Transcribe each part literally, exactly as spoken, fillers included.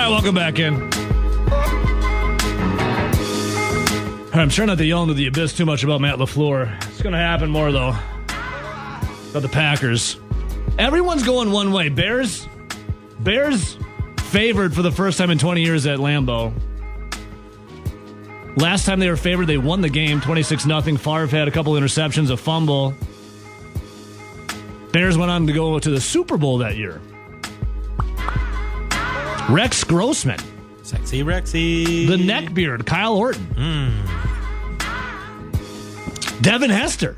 welcome back in. I'm trying not to yell into the abyss too much about Matt LaFleur. It's going to happen more, though. About the Packers. Everyone's going one way. Bears, Bears favored for the first time in twenty years at Lambeau. Last time they were favored, they won the game twenty-six nothing. Favre had a couple interceptions, a fumble. Bears went on to go to the Super Bowl that year. Rex Grossman. Sexy Rexy. The neckbeard, Kyle Orton. Mm. Devin Hester.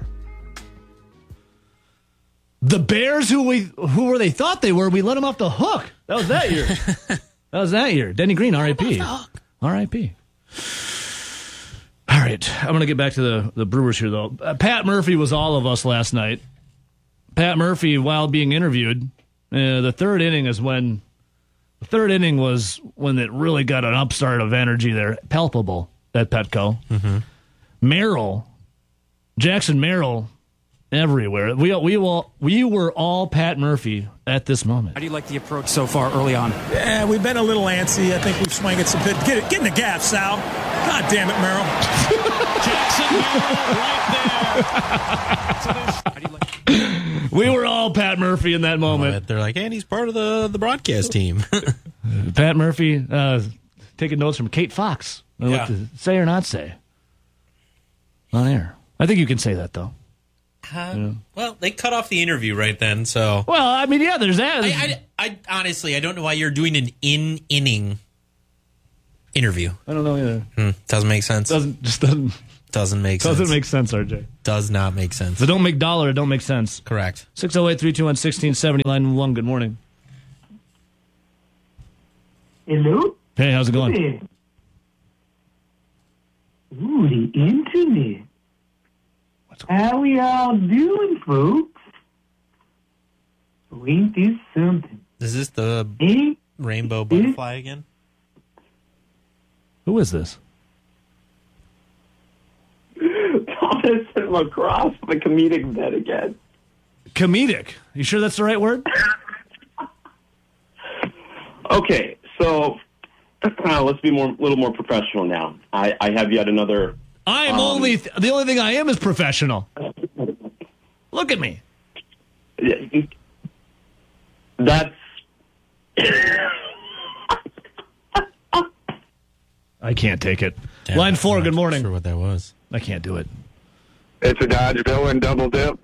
The Bears, who we who were they thought they were, we let them off the hook. That was that year. that was that year. Denny Green, R I P R I P All right, I'm going to get back to the, the Brewers here, though. Uh, Pat Murphy was all of us last night. Pat Murphy, while being interviewed, uh, the third inning is when the third inning was when it really got an upstart of energy there, palpable at Petco. Mm-hmm. Merrill, Jackson Merrill, everywhere. We we all we were all Pat Murphy at this moment. How do you like the approach so far early on? Yeah, we've been a little antsy. I think we've swung it some good. Get it, get in the gap, Sal. God damn it, Merrill. Jackson Merrill right there. How do you like- We were all Pat Murphy in that moment. They're like, and he's part of the, the broadcast team. Pat Murphy uh, taking notes from Kate Fox. I don't know Yeah. what to say or not say on air. I think you can say that, though. Uh, yeah. Well, they cut off the interview right then, so. Well, I mean, yeah, there's that. I, I, I honestly, I don't know why you're doing an in-inning interview. I don't know either. Hmm, doesn't make sense. Doesn't just doesn't doesn't make doesn't sense. make sense, R J. Does not make sense. If it don't make dollar, it don't make sense. Correct. six oh eight, three two one, one six seven oh, line one. Good morning. Hello? Hey, how's it going? Hey. Ooh, the internet. What's How we all doing, folks? So ain't this something? Is this the Ain't rainbow butterfly again? Who is this? Thomas and lacrosse the comedic bit again. Comedic. You sure that's the right word? Okay, so uh, let's be more a little more professional now. I, I have yet another. I am um, only th- the only thing I am is professional. Look at me. That's. I can't take it. Damn, Line four. I'm Good not morning. Sure what that was. I can't do it. It's a Dodge villain double dip.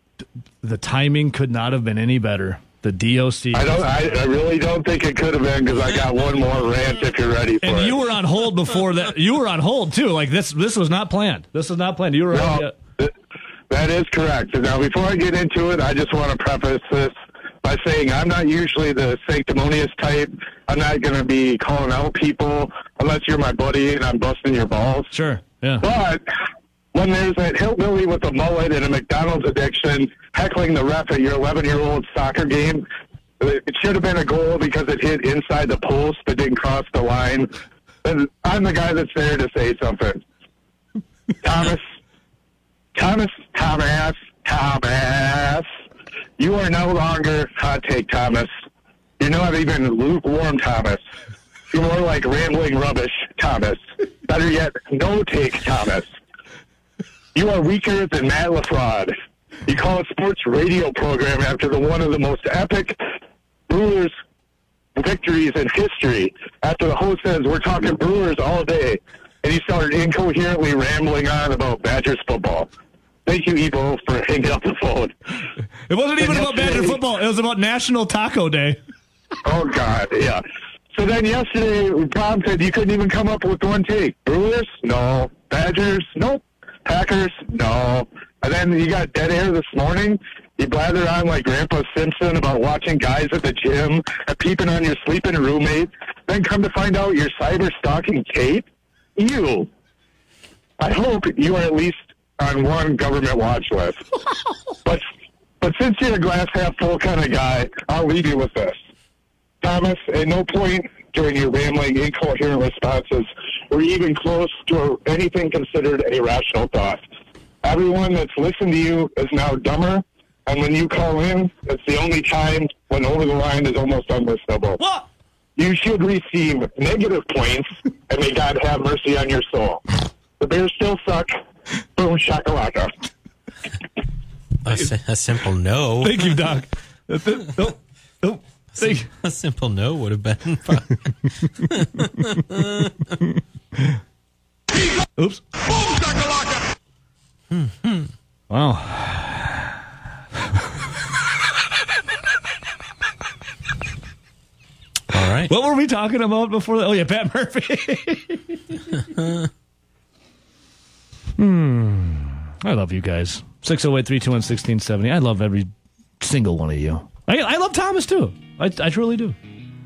The timing could not have been any better. The D O C. I don't. I, I really don't think it could have been because I got one more rant if you're ready for and it. you were on hold before that. You were on hold too. Like this. This was not planned. This was not planned. You were. No, on, th- that is correct. Now, before I get into it, I just want to preface this by saying I'm not usually the sanctimonious type. I'm not going to be calling out people unless you're my buddy and I'm busting your balls. Sure. Yeah. But when there's that hillbilly with a mullet and a McDonald's addiction heckling the ref at your eleven-year-old soccer game, it should have been a goal because it hit inside the post but didn't cross the line. And I'm the guy that's there to say something. Thomas, Thomas, Thomas, Thomas, you are no longer hot take Thomas. You're not even lukewarm Thomas. You're more like rambling rubbish Thomas. Better yet, no take Thomas. You are weaker than Matt LaFraud. You call a sports radio program after the one of the most epic Brewers victories in history. After the host says, we're talking Brewers all day. And you started incoherently rambling on about Badgers football. Thank you, Evo, for hanging up the phone. It wasn't even And about Badger yesterday- football. It was about National Taco Day. Oh, God, yeah. So then yesterday, Tom said you couldn't even come up with one take. Brewers? No. Badgers? Nope. Packers? No. And then you got dead air this morning. You blather on like Grandpa Simpson about watching guys at the gym and peeping on your sleeping roommate. Then come to find out you're cyber stalking Kate? Ew. I hope you are at least on one government watch list. but, but since you're a glass half full kind of guy, I'll leave you with this. Thomas, at no point during your rambling, incoherent responses were you even close to anything considered a rational thought. Everyone that's listened to you is now dumber, and when you call in, it's the only time when over the line is almost unlistenable. What? you should receive negative points, and may God have mercy on your soul. The Bears still suck. Boom shakalaka. A, si- a simple no. Thank you, Doc. oh, oh, thank you. A simple no would have been fun. Oops. Mm-hmm. Wow. All right. What were we talking about before that? Oh, yeah, Pat Murphy. hmm. I love you guys. six oh eight, three two one, one six seven oh. I love every single one of you. I, I love Thomas, too. I, I truly do.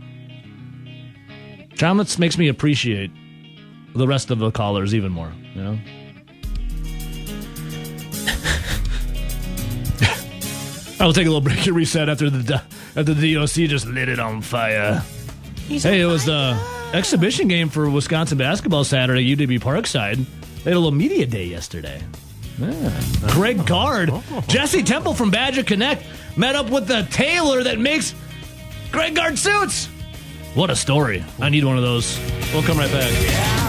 Thomas makes me appreciate the rest of the callers even more, you know? I'll take a little break to reset after the after the D O C just lit it on fire. He's hey, on it was the exhibition game for Wisconsin basketball Saturday, U W Parkside. They had a little media day yesterday. Yeah. Greg Gard, Jesse Temple from Badger Connect met up with the tailor that makes Greg Gard suits. What a story. I need one of those. We'll come right back.